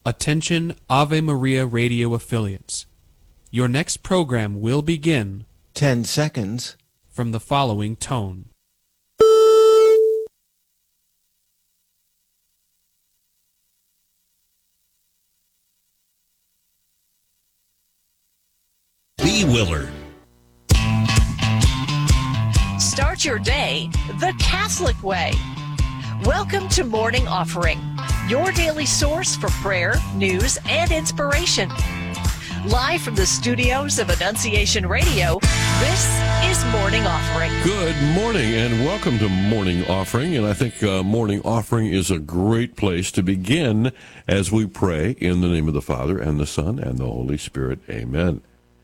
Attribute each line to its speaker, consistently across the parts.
Speaker 1: Attention Ave Maria radio affiliates. Your next program will begin
Speaker 2: 10 seconds
Speaker 1: from the following tone.
Speaker 3: B. Willard.
Speaker 4: Start your day the Catholic way. Welcome to Morning Offering, your daily source for prayer, news, and inspiration. Live from the studios of Annunciation Radio, this is Morning Offering.
Speaker 5: Good morning and welcome to Morning Offering. And I think Morning Offering is a great place to begin as we pray in the name of the Father and the Son and the Holy Spirit. Amen.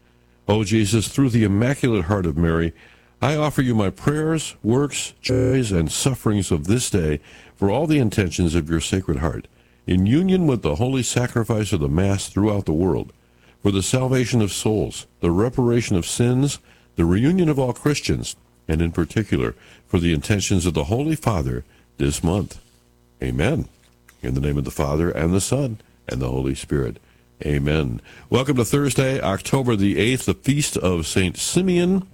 Speaker 5: Oh Jesus, through the Immaculate Heart of Mary, I offer you my prayers, works, joys, and sufferings of this day for all the intentions of your Sacred Heart, in union with the holy sacrifice of the Mass throughout the world, for the salvation of souls, the reparation of sins, the reunion of all Christians, and in particular for the intentions of the Holy Father this month. Amen. In the name of the Father, and the Son, and the Holy Spirit. Amen. Welcome to Thursday, October the 8th, the feast of St. Simeon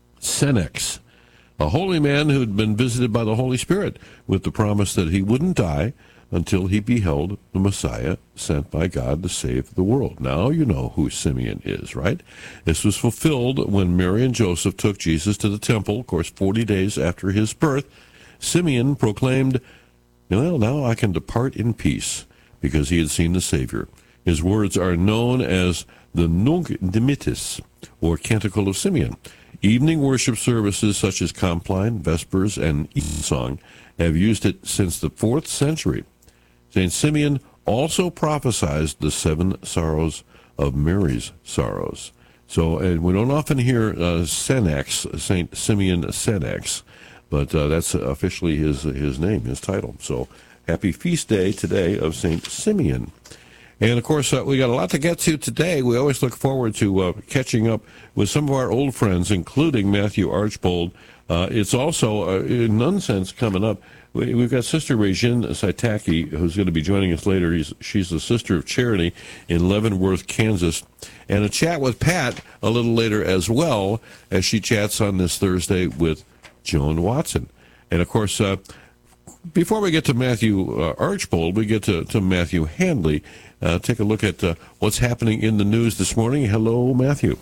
Speaker 5: Senex, a holy man who had been visited by the Holy Spirit with the promise that he wouldn't die until he beheld the Messiah sent by God to save the world. Now you know who Simeon is, right? This was fulfilled when Mary and Joseph took Jesus to the temple, of course, 40 days after his birth. Simeon proclaimed, well, now I can depart in peace, because he had seen the Savior. His words are known as the Nunc Dimittis, or Canticle of Simeon. Evening worship services such as Compline, Vespers, and Evensong have used it since the 4th century. St. Simeon also prophesied the 7 sorrows of Mary's sorrows. So, and we don't often hear Senex, St. Simeon Senex, but that's officially his name, his title. So, happy feast day today of St. Simeon. And, of course, we got a lot to get to today. We always look forward to catching up with some of our old friends, including Matthew Archbold. It's also, in nonsense, coming up. We've got Sister Regine Saitaki, who's going to be joining us later. She's the Sister of Charity in Leavenworth, Kansas. And a chat with Pat a little later as well, as she chats on this Thursday with Joan Watson. And, of course, before we get to Matthew Archbold, we get to Matthew Handley. Take a look at what's happening in the news this morning. Hello, Matthew.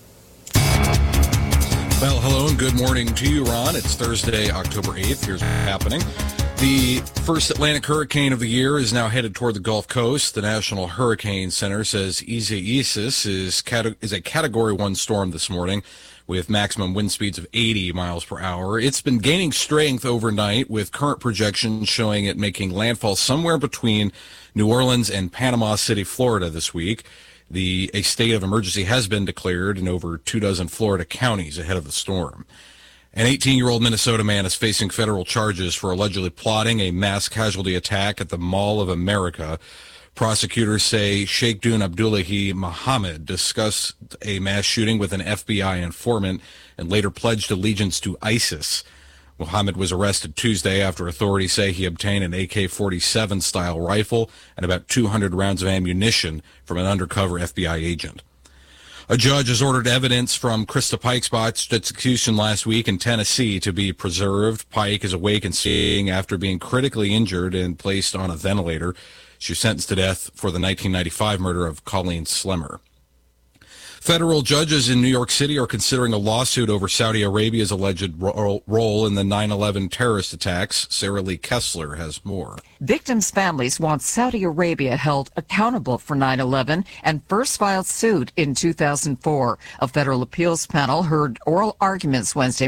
Speaker 6: Well, hello and good morning to you, Ron. It's Thursday, October 8th. Here's what's happening. The first Atlantic hurricane of the year is now headed toward the Gulf Coast. The National Hurricane Center says Isaias is a Category 1 storm this morning with maximum wind speeds of 80 miles per hour. It's been gaining strength overnight, with current projections showing it making landfall somewhere between New Orleans and Panama City, Florida this week. A state of emergency has been declared in over 24 Florida counties ahead of the storm. An 18-year-old Minnesota man is facing federal charges for allegedly plotting a mass casualty attack at the Mall of America. Prosecutors say Sheikhdun Abdullahi Muhammad discussed a mass shooting with an FBI informant and later pledged allegiance to ISIS. Muhammad was arrested Tuesday after authorities say he obtained an AK-47 style rifle and about 200 rounds of ammunition from an undercover FBI agent. A judge has ordered evidence from Krista Pike's botched execution last week in Tennessee to be preserved. Pike is awake and seeing after being critically injured and placed on a ventilator. She was sentenced to death for the 1995 murder of Colleen Slemmer. Federal judges in New York City are considering a lawsuit over Saudi Arabia's alleged role in the 9/11 terrorist attacks. Sarah Lee Kessler has more.
Speaker 7: Victims' families want Saudi Arabia held accountable for 9/11 and first filed suit in 2004. A federal appeals panel heard oral arguments Wednesday